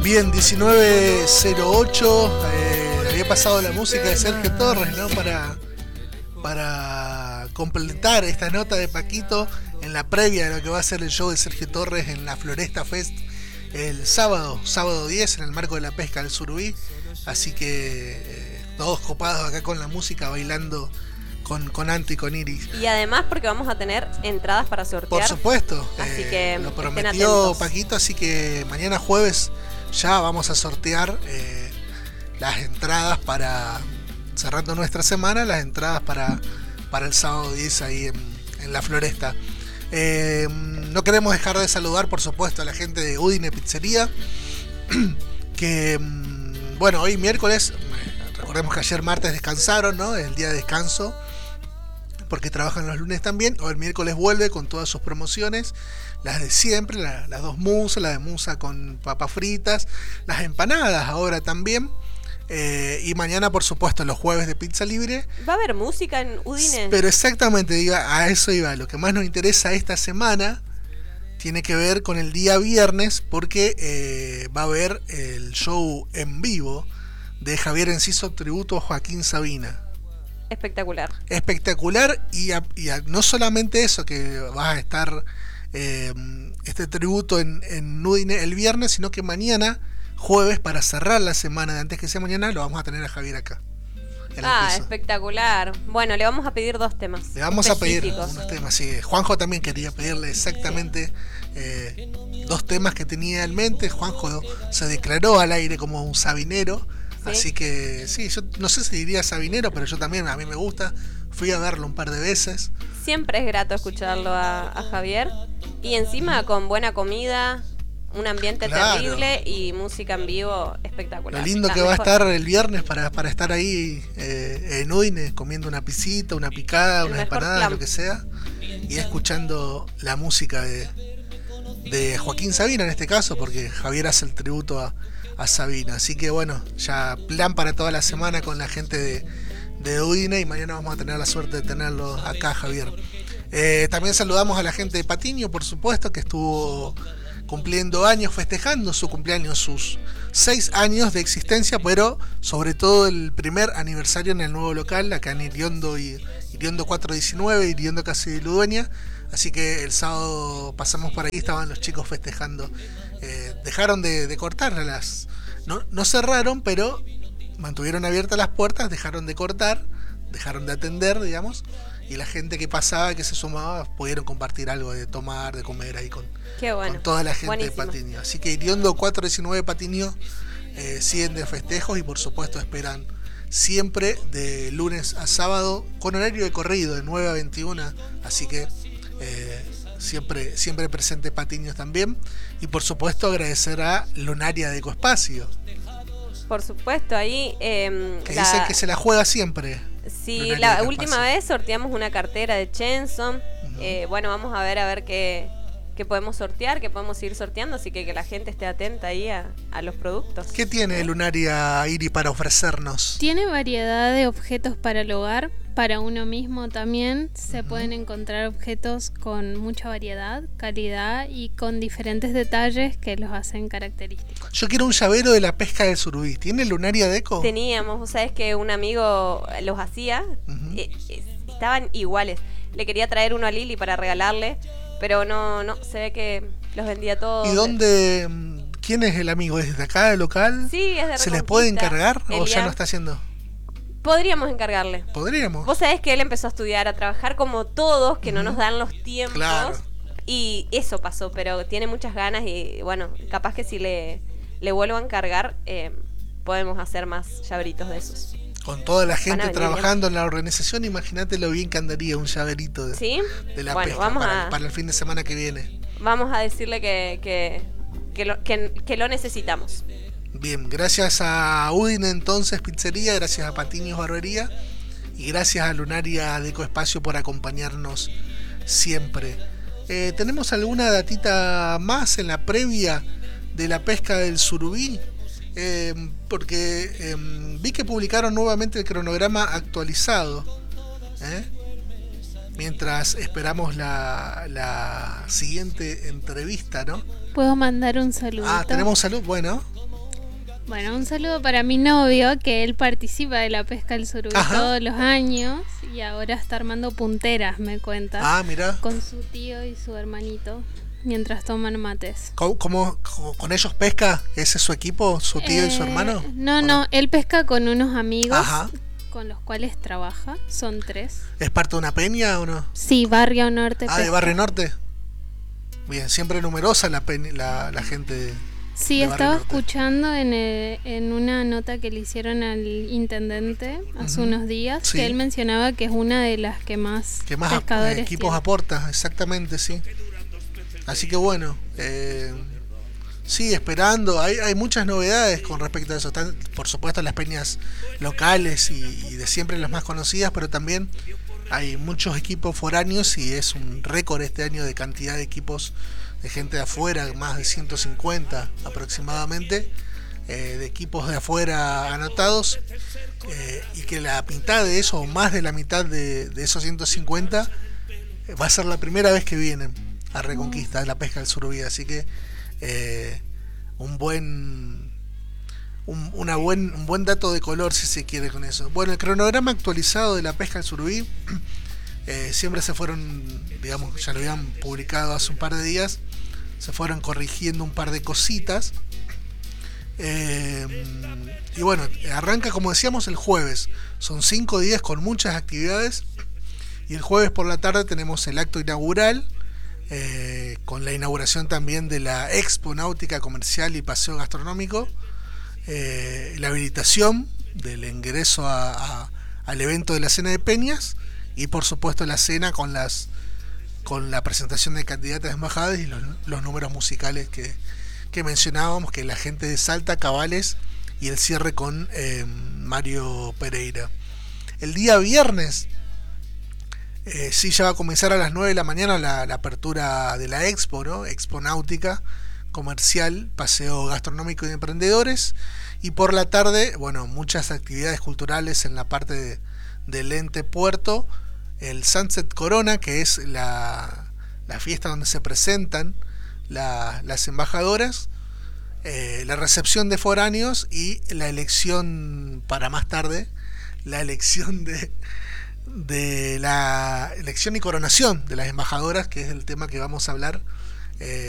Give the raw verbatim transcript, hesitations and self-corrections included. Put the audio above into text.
Bien, diecinueve cero ocho, eh, había pasado la música de Sergio Torres, ¿no? Para, para completar esta nota de Paquito en la previa de lo que va a ser el show de Sergio Torres en la Floresta Fest el sábado, sábado diez, en el marco de la pesca del Surubí. Así que eh, todos copados acá con la música, bailando con, con Anto y con Iris. Y además porque vamos a tener entradas para sortear. Por supuesto, así eh, que lo prometió atentos. Paquito, así que mañana jueves ya vamos a sortear eh, las entradas para, cerrando nuestra semana, las entradas para, para el sábado diez ahí en, en la Floresta. Eh, no queremos dejar de saludar, por supuesto, a la gente de Udine Pizzería, que, bueno, hoy miércoles, recordemos que ayer martes descansaron, ¿no? El día de descanso, porque trabajan los lunes también. Hoy el miércoles vuelve con todas sus promociones, las de siempre, la, las dos musas, la de musa con papas fritas, las empanadas ahora también. Eh, y mañana, por supuesto, los jueves de pizza libre. ¿Va a haber música en Udine? Pero exactamente, iba, a eso iba. Lo que más nos interesa esta semana tiene que ver con el día viernes, porque eh, va a haber el show en vivo de Javier Enciso, tributo a Joaquín Sabina. Espectacular. Espectacular, y, a, y a, no solamente eso, que va a estar eh, este tributo en, en Udine el viernes, sino que mañana, jueves, para cerrar la semana de antes que sea mañana, lo vamos a tener a Javier acá. Ah, espectacular. Bueno, le vamos a pedir dos temas. Le vamos a pedir unos temas, sí. Juanjo también quería pedirle exactamente eh, dos temas que tenía en mente. Juanjo se declaró al aire como un sabinero. ¿Sí? Así que sí, yo no sé si diría sabinero, pero yo también, a mí me gusta. Fui a verlo un par de veces. Siempre es grato escucharlo a, a Javier. Y encima con buena comida, un ambiente claro. terrible y música en vivo espectacular. Lo lindo que va a estar el viernes para, para estar ahí eh, en Udine comiendo una pisita, una picada, una empanada, plan. Lo que sea, y escuchando la música de, de Joaquín Sabina en este caso, porque Javier hace el tributo a, a Sabina. Así que bueno, ya plan para toda la semana con la gente de, de Udine, y mañana vamos a tener la suerte de tenerlo acá, Javier. Eh, también saludamos a la gente de Patiño, por supuesto, que estuvo cumpliendo años, festejando su cumpleaños, sus seis años de existencia, pero sobre todo el primer aniversario en el nuevo local, acá en Iriondo y Iriondo cuatrocientos diecinueve, Iriondo casi de Ludueña. Así que el sábado pasamos por ahí, estaban los chicos festejando. Eh, dejaron de, de cortar las, no, no cerraron, pero mantuvieron abiertas las puertas, dejaron de cortar, dejaron de atender, digamos. Y la gente que pasaba, que se sumaba, pudieron compartir algo de tomar, de comer ahí con, Qué bueno. con toda la gente Buenísimo. de Patiño. Así que Iriondo cuatrocientos diecinueve Patiño eh, siguen de festejos, y por supuesto esperan siempre de lunes a sábado con horario de corrido de nueve a veintiuna. Así que eh, siempre, siempre presente Patiños también. Y por supuesto agradecer a Lunaria de Ecoespacio. Por supuesto, ahí... Eh, que la... dice que se la juega siempre. Sí, la última vez sorteamos una cartera de Chenson. Uh-huh. eh, bueno, vamos a ver a ver qué, qué podemos sortear, qué podemos ir sorteando, así que que la gente esté atenta ahí a, a los productos. ¿Qué tiene Lunaria, Iri, para ofrecernos? Tiene variedad de objetos para el hogar, para uno mismo también. Se uh-huh. pueden encontrar objetos con mucha variedad, calidad y con diferentes detalles que los hacen característicos. Yo quiero un llavero de la pesca del Surubí. ¿Tiene Lunaria Deco? Teníamos, vos sabés que un amigo los hacía, uh-huh. eh, eh, estaban iguales. Le quería traer uno a Lili para regalarle, pero no, no, se ve que los vendía todos. ¿Y dónde? ¿Quién es el amigo? ¿Es de acá, del local? Sí, es de ¿Se les puede encargar Elia. o ya lo está haciendo? Podríamos encargarle. Podríamos. Vos sabés que él empezó a estudiar, a trabajar como todos, que uh-huh. no nos dan los tiempos. Claro. Y eso pasó, pero tiene muchas ganas y bueno, capaz que si le, le vuelvo a encargar, eh, podemos hacer más llaveritos de esos. Con toda la gente trabajando bien en la organización, imagínate lo bien que andaría un llaverito de, ¿sí? de la bueno, pesca vamos para, a, para el fin de semana que viene. Vamos a decirle que, que, que, lo, que, que lo necesitamos. Bien, gracias a Udine entonces Pizzería, gracias a Patiños Barbería y gracias a Lunaria de Ecoespacio por acompañarnos siempre. Eh, ¿Tenemos alguna datita más en la previa de la pesca del Surubí? Eh, porque eh, vi que publicaron nuevamente el cronograma actualizado, ¿eh? Mientras esperamos la, la siguiente entrevista, ¿no? ¿Puedo mandar un saludito? Ah, tenemos salud, bueno. Bueno, un saludo para mi novio, que él participa de la pesca del surubí todos los años y ahora está armando punteras, me cuenta. Ah, mira. Con su tío y su hermanito, mientras toman mates. ¿Cómo, cómo con ellos pesca? ¿Ese es su equipo, su tío eh, y su hermano? No, no, no, él pesca con unos amigos. Ajá. Con los cuales trabaja, son tres. ¿Es parte de una peña o no? Sí, Barrio Norte. Ah, pesca. de Barrio Norte. Bien, siempre numerosa la, peña, la, la gente de, Sí, de estaba Norte. escuchando en, el, en una nota que le hicieron al intendente hace uh-huh. unos días, sí. que él mencionaba que es una de las que más, que más pescadores ap- equipos tiene. aporta, exactamente, sí. Así que bueno, eh, sí, esperando. Hay, hay muchas novedades con respecto a eso. Están, por supuesto, las peñas locales y, y de siempre las más conocidas, pero también hay muchos equipos foráneos y es un récord este año de cantidad de equipos de gente de afuera, más de ciento cincuenta aproximadamente, eh, de equipos de afuera anotados, eh, y que la mitad de eso, o más de la mitad de, de esos ciento cincuenta, eh, va a ser la primera vez que vienen a Reconquista de la pesca del surubí. Así que Eh, un buen un, una buen un buen dato de color, si se quiere, con eso. Bueno, el cronograma actualizado de la pesca del surubí, eh, siempre se fueron, digamos, ya lo habían publicado hace un par de días, se fueron corrigiendo un par de cositas, eh, y bueno, arranca, como decíamos, el jueves. Son cinco días con muchas actividades, y el jueves por la tarde tenemos el acto inaugural, Eh, con la inauguración también de la Expo Náutica Comercial y Paseo Gastronómico, eh, la habilitación del ingreso a, a, al evento de la cena de peñas, y por supuesto la cena con las con la presentación de candidatas de embajadas y los, los números musicales que, que mencionábamos, que la gente de Salta, Cabales, y el cierre con eh, Mario Pereira. El día viernes, Eh, sí, ya va a comenzar a las nueve de la mañana la, la apertura de la Expo, ¿no? Expo Náutica Comercial, Paseo Gastronómico y de Emprendedores. Y por la tarde, bueno, muchas actividades culturales en la parte de, del ente puerto. El Sunset Corona, que es la, la fiesta donde se presentan la, las embajadoras. Eh, la recepción de foráneos y la elección para más tarde, la elección de... de la elección y coronación de las embajadoras, que es el tema que vamos a hablar eh,